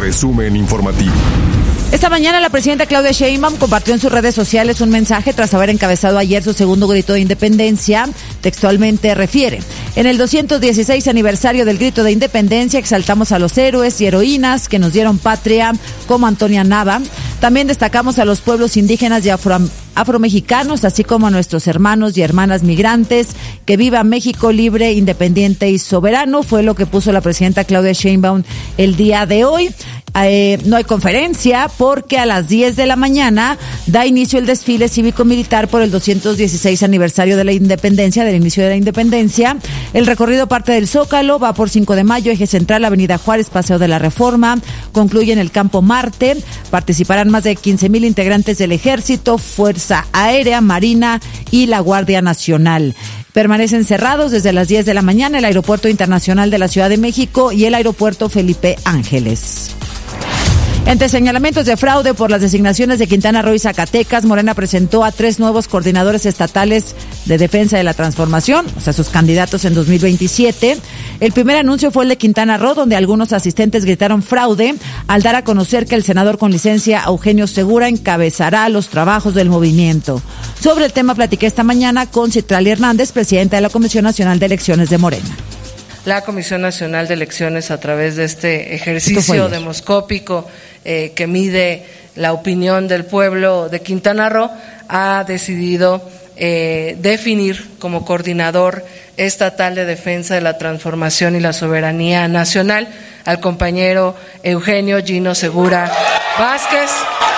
resumen informativo. Esta mañana la presidenta Claudia Sheinbaum compartió en sus redes sociales un mensaje tras haber encabezado ayer su segundo grito de independencia. Textualmente refiere: en el 216 aniversario del grito de independencia exaltamos a los héroes y heroínas que nos dieron patria, como Antonia Nava. También destacamos a los pueblos indígenas y afromexicanos, así como a nuestros hermanos y hermanas migrantes. Que viva México libre, independiente y soberano, fue lo que puso la presidenta Claudia Sheinbaum el día de hoy. No hay conferencia porque a las 10 de la mañana da inicio el desfile cívico-militar por el 216 aniversario de la independencia, del inicio de la independencia. El recorrido parte del Zócalo, va por 5 de Mayo, Eje Central, Avenida Juárez, Paseo de la Reforma, concluye en el Campo Marte. Participarán más de 15,000 integrantes del Ejército, Fuerza Aérea, Marina y la Guardia Nacional. Permanecen cerrados desde las 10 de la mañana el Aeropuerto Internacional de la Ciudad de México y el Aeropuerto Felipe Ángeles. Entre señalamientos de fraude por las designaciones de Quintana Roo y Zacatecas, Morena presentó a 3 nuevos coordinadores estatales de defensa de la transformación, o sea, sus candidatos en 2027. El primer anuncio fue el de Quintana Roo, donde algunos asistentes gritaron fraude al dar a conocer que el senador con licencia Eugenio Segura encabezará los trabajos del movimiento. Sobre el tema platiqué esta mañana con Citlali Hernández, presidenta de la Comisión Nacional de Elecciones de Morena. La Comisión Nacional de Elecciones, a través de este ejercicio demoscópico que mide la opinión del pueblo de Quintana Roo, ha decidido definir como coordinador estatal de defensa de la transformación y la soberanía nacional al compañero Eugenio Gino Segura Vázquez,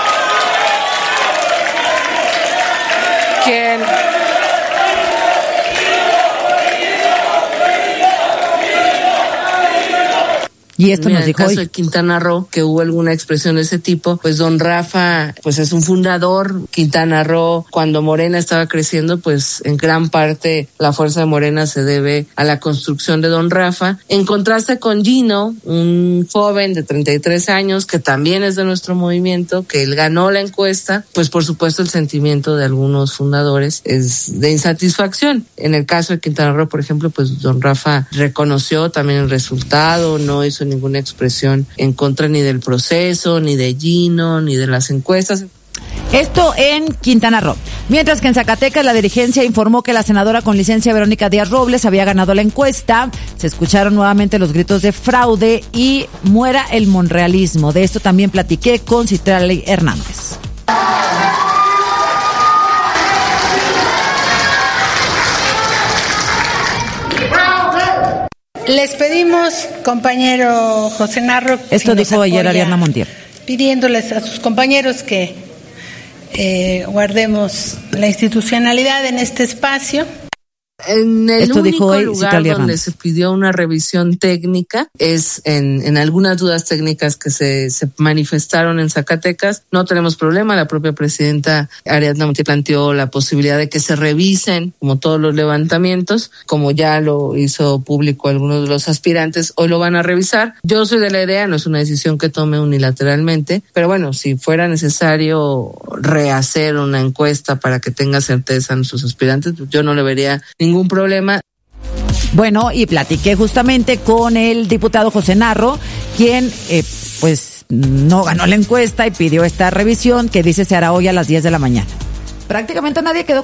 quien Y esto nos dijo hoy. En el caso de Quintana Roo, que hubo alguna expresión de ese tipo, pues don Rafa, pues es un fundador. Quintana Roo, cuando Morena estaba creciendo, pues en gran parte la fuerza de Morena se debe a la construcción de don Rafa. En contraste con Gino, un joven de 33 años, que también es de nuestro movimiento, que él ganó la encuesta, pues por supuesto el sentimiento de algunos fundadores es de insatisfacción. En el caso de Quintana Roo, por ejemplo, pues don Rafa reconoció también el resultado, no hizo ninguna expresión en contra ni del proceso, ni de Gino, ni de las encuestas. Esto en Quintana Roo. Mientras que en Zacatecas la dirigencia informó que la senadora con licencia Verónica Díaz Robles había ganado la encuesta. Se escucharon nuevamente los gritos de fraude y muera el monrealismo. De esto también platiqué con Citlali Hernández. Les pedimos, compañero José Narro, esto dijo ayer Ariadna Montiel, pidiéndoles a sus compañeros que guardemos la institucionalidad en este espacio. En el único lugar donde se pidió una revisión técnica es en algunas dudas técnicas que se manifestaron en Zacatecas. No tenemos problema, la propia presidenta Ariadna Montiel planteó la posibilidad de que se revisen, como todos los levantamientos, como ya lo hizo público algunos de los aspirantes, hoy lo van a revisar. Yo soy de la idea, no es una decisión que tome unilateralmente, pero bueno, si fuera necesario rehacer una encuesta para que tenga certeza nuestros aspirantes, yo no le vería ningún problema. Bueno, y platiqué justamente con el diputado José Narro, quien pues no ganó la encuesta y pidió esta revisión que dice se hará hoy a las 10 de la mañana. Prácticamente nadie quedó